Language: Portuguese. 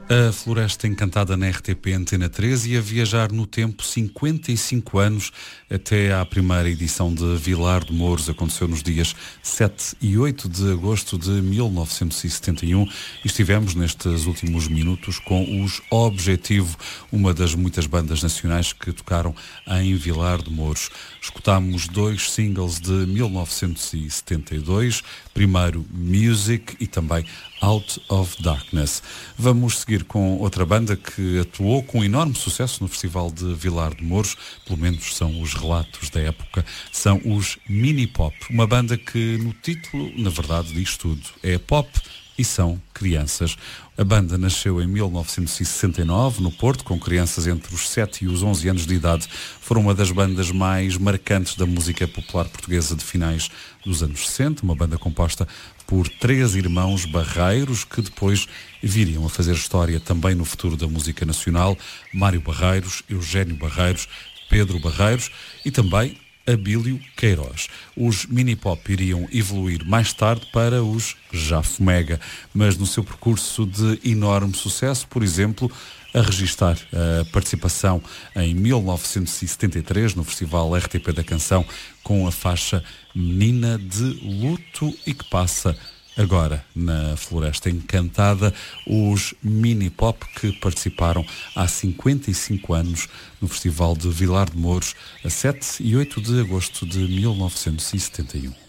A Floresta Encantada na RTP Antena 3 e a viajar no tempo 55 anos até à primeira edição de Vilar de Mouros. Aconteceu nos dias 7 e 8 de agosto de 1971 e estivemos nestes últimos minutos com os Objetivo, uma das muitas bandas nacionais que tocaram em Vilar de Mouros. Escutámos 2 singles de 1972, primeiro Music e também Out of Darkness. Vamos seguir com outra banda que atuou com enorme sucesso no Festival de Vilar de Mouros, pelo menos são os relatos da época, são os Mini Pop, uma banda que no título, na verdade, diz tudo. É pop e são crianças. A banda nasceu em 1969 no Porto, com crianças entre os 7 e os 11 anos de idade. Foram uma das bandas mais marcantes da música popular portuguesa de finais dos anos 60, uma banda composta por 3 irmãos Barreiros, que depois viriam a fazer história também no futuro da música nacional: Mário Barreiros, Eugénio Barreiros, Pedro Barreiros e também Abílio Queiroz. Os Mini Pop iriam evoluir mais tarde para os Jafomega, mas no seu percurso de enorme sucesso, por exemplo, a registar a participação em 1973 no Festival RTP da Canção com a faixa Menina de Luto e que passa agora na Floresta Encantada, os Mini Pop que participaram há 55 anos no Festival de Vilar de Mouros a 7 e 8 de agosto de 1971.